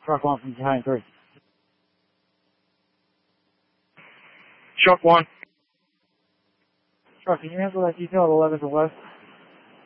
Truck 1 from behind 3. Truck 1. Truck, can you handle that detail at 11 to west?